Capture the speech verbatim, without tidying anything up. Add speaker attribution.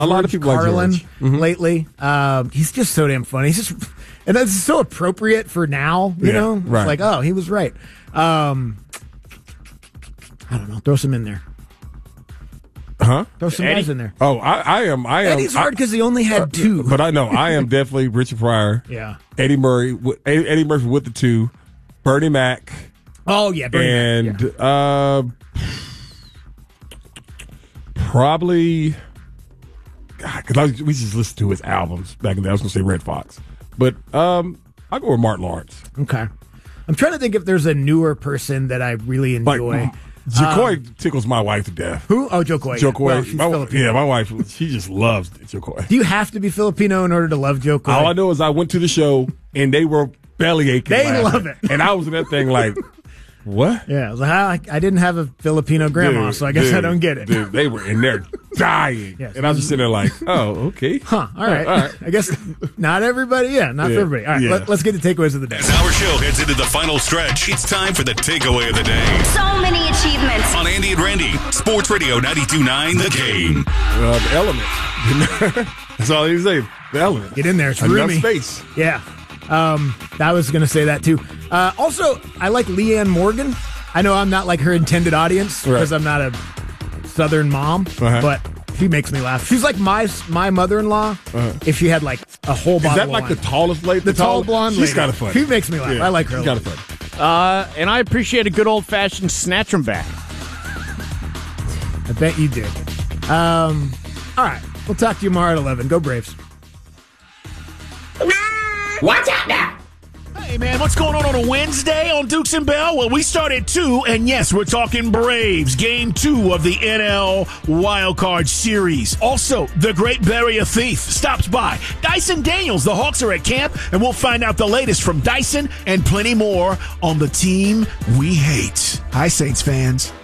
Speaker 1: A lot of people
Speaker 2: Carlin
Speaker 1: like George. Mm-hmm.
Speaker 2: lately. Um, he's just so damn funny. He's just, and that's so appropriate for now. You
Speaker 1: Yeah,
Speaker 2: know, it's
Speaker 1: right.
Speaker 2: like, oh, he was right. Um, I don't know. Throw some in there.
Speaker 1: Huh?
Speaker 2: Throw some
Speaker 3: Eddie?
Speaker 2: guys in there.
Speaker 1: Oh, I, I am. I am.
Speaker 2: Eddie's hard because he only had
Speaker 1: I,
Speaker 2: two.
Speaker 1: But I know I am definitely Richard Pryor.
Speaker 2: Yeah.
Speaker 1: Eddie Murray. with- Eddie, Eddie Murphy with the two. Bernie Mac.
Speaker 2: Oh yeah, Bernie Mac,
Speaker 1: and uh, probably because we just listened to his albums back in the day. I was going to say Red Fox, but um, I'll go with Martin Lawrence.
Speaker 2: Okay. I'm trying to think if there's a newer person that I really enjoy.
Speaker 1: Like, Jokoi
Speaker 2: Um,
Speaker 1: tickles my wife to death.
Speaker 2: Who? Oh, Joe Coy.
Speaker 1: Joe Coy.
Speaker 2: Well, she's
Speaker 1: my,
Speaker 2: Filipino.
Speaker 1: yeah, my wife, she just loves Joe Coy.
Speaker 2: Do you have to be Filipino in order to love Joe Coy?
Speaker 1: All I know is I went to the show and they were belly aching.
Speaker 2: They
Speaker 1: laughing.
Speaker 2: love it.
Speaker 1: And I was in that thing like, what?
Speaker 2: Yeah, I was like, I, I didn't have a Filipino grandma,
Speaker 1: Dude,
Speaker 2: so I guess
Speaker 1: dude,
Speaker 2: I don't get it.
Speaker 1: Dude, they were in there dying.
Speaker 2: Yes.
Speaker 1: And I was just sitting there like, oh, okay.
Speaker 2: Huh, all right.
Speaker 1: All right.
Speaker 2: I guess not everybody. Yeah, not
Speaker 1: Yeah,
Speaker 2: for everybody. All right,
Speaker 1: yeah.
Speaker 2: let, let's get the takeaways of the day.
Speaker 4: As our show heads into the final stretch, it's time for the takeaway of the day.
Speaker 5: So many achievements.
Speaker 4: On Andy and Randy, Sports Radio ninety-two point nine The Game.
Speaker 1: Uh, the element. That's all you say. The element.
Speaker 2: Get in there. It's
Speaker 1: Enough
Speaker 2: roomy.
Speaker 1: space.
Speaker 2: Yeah. Um, I was going to say that too. Uh, also, I like Leanne Morgan. I know I'm not like her intended audience because
Speaker 1: Right.
Speaker 2: I'm not a Southern mom,
Speaker 1: Uh-huh.
Speaker 2: but she makes me laugh. She's like my my mother-in-law
Speaker 1: Uh-huh.
Speaker 2: if she had like a whole
Speaker 1: Is
Speaker 2: bottle
Speaker 1: that
Speaker 2: of
Speaker 1: like
Speaker 2: wine.
Speaker 1: the tallest lady?
Speaker 2: The tall blonde
Speaker 1: She's
Speaker 2: lady.
Speaker 1: kind of funny.
Speaker 2: She makes me laugh. I like her
Speaker 1: She's
Speaker 2: a
Speaker 1: kind
Speaker 2: lot.
Speaker 1: of funny.
Speaker 3: Uh, and I appreciate a good old-fashioned snatch'em back.
Speaker 2: I bet you did. Um, all right. We'll talk to you tomorrow at eleven. Go Braves.
Speaker 6: Watch out now!
Speaker 7: Hey, man, what's going on on a Wednesday on Dukes and Bell? Well, we start at two, and yes, we're talking Braves, game two of the N L Wildcard Series. Also, the great Barrier Thief stops by. Dyson Daniels, the Hawks are at camp, and we'll find out the latest from Dyson and plenty more on the team we hate. Hi, Saints fans.